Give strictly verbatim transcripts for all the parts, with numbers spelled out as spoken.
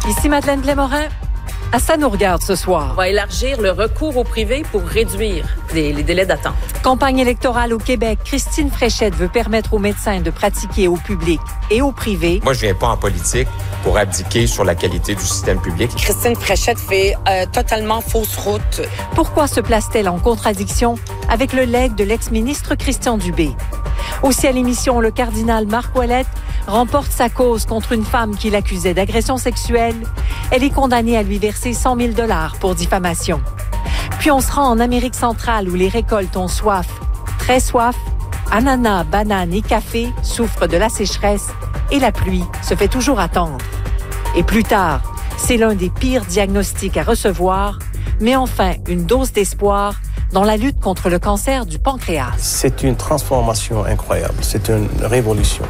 Ici Madeleine Blais-Morin. À ça nous regarde ce soir. On va élargir le recours au privé pour réduire les, les délais d'attente. Campagne électorale au Québec. Christine Fréchette veut permettre aux médecins de pratiquer au public et au privé. Moi, je viens pas en politique pour abdiquer sur la qualité du système public. Christine Fréchette fait euh, totalement fausse route. Pourquoi se place-t-elle en contradiction avec le legs de l'ex-ministre Christian Dubé? Aussi à l'émission, le cardinal Marc Ouellette remporte sa cause contre une femme qui l'accusait d'agression sexuelle. Elle est condamnée à lui verser cent mille dollars pour diffamation. Puis on se rend en Amérique centrale où les récoltes ont soif, très soif. Ananas, bananes et café souffrent de la sécheresse et la pluie se fait toujours attendre. Et plus tard, c'est l'un des pires diagnostics à recevoir, mais enfin une dose d'espoir dans la lutte contre le cancer du pancréas. C'est une transformation incroyable, c'est une révolution.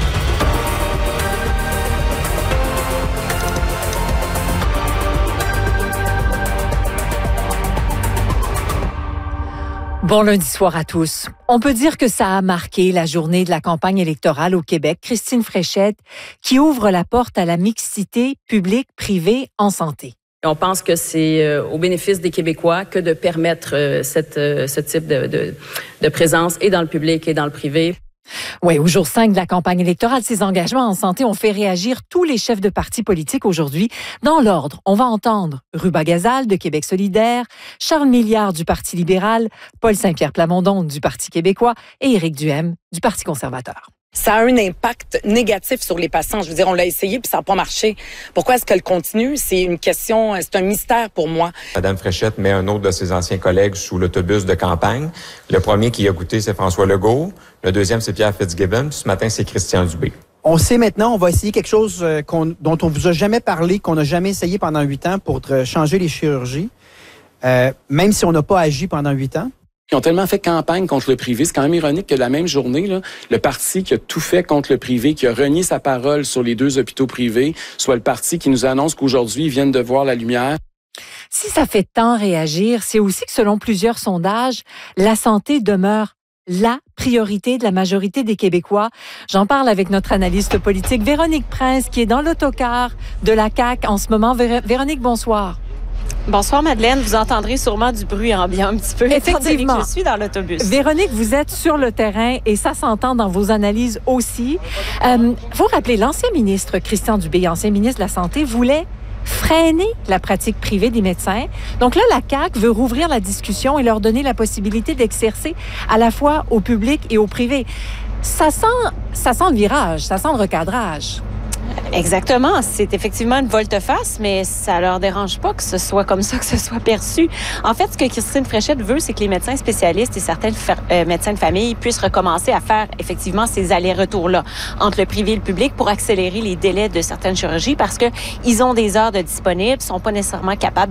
Bon lundi soir à tous. On peut dire que ça a marqué la journée de la campagne électorale au Québec. Christine Fréchette qui ouvre la porte à la mixité publique-privée en santé. On pense que c'est euh, au bénéfice des Québécois que de permettre euh, cette, euh, ce type de, de, de présence et dans le public et dans le privé. Oui, au jour cinq de la campagne électorale, ces engagements en santé ont fait réagir tous les chefs de partis politiques aujourd'hui. Dans l'ordre, on va entendre Ruba Gazal de Québec solidaire, Charles Milliard du Parti libéral, Paul Saint-Pierre Plamondon du Parti québécois et Éric Duhaime du Parti conservateur. Ça a un impact négatif sur les patients. Je veux dire, on l'a essayé puis ça n'a pas marché. Pourquoi est-ce qu'elle continue? C'est une question, c'est un mystère pour moi. Madame Fréchette met un autre de ses anciens collègues sous l'autobus de campagne. Le premier qui y a goûté, c'est François Legault. Le deuxième, c'est Pierre Fitzgibbon. Ce matin, c'est Christian Dubé. On sait maintenant, on va essayer quelque chose qu'on, dont on vous a jamais parlé, qu'on n'a jamais essayé pendant huit ans pour changer les chirurgies, euh, même si on n'a pas agi pendant huit ans. Ils ont tellement fait campagne contre le privé. C'est quand même ironique que la même journée, là, le parti qui a tout fait contre le privé, qui a renié sa parole sur les deux hôpitaux privés, soit le parti qui nous annonce qu'aujourd'hui, ils viennent de voir la lumière. Si ça fait tant réagir, c'est aussi que selon plusieurs sondages, la santé demeure la priorité de la majorité des Québécois. J'en parle avec notre analyste politique Véronique Prince, qui est dans l'autocar de la C A Q en ce moment. Vé- Véronique, bonsoir. Bonsoir Madeleine, vous entendrez sûrement du bruit ambiant un petit peu. Effectivement. Je suis dans l'autobus. Véronique, vous êtes sur le terrain et ça s'entend dans vos analyses aussi. Euh, vous rappelez, l'ancien ministre Christian Dubé, ancien ministre de la Santé, voulait freiner la pratique privée des médecins. Donc là, la C A Q veut rouvrir la discussion et leur donner la possibilité d'exercer à la fois au public et au privé. Ça sent, ça sent le virage, ça sent le recadrage. Exactement. C'est effectivement une volte-face, mais ça leur dérange pas que ce soit comme ça, que ce soit perçu. En fait, ce que Christine Fréchette veut, c'est que les médecins spécialistes et certains fa- euh, médecins de famille puissent recommencer à faire effectivement ces allers-retours-là entre le privé et le public pour accélérer les délais de certaines chirurgies parce que ils ont des heures de disponibles, sont pas nécessairement capables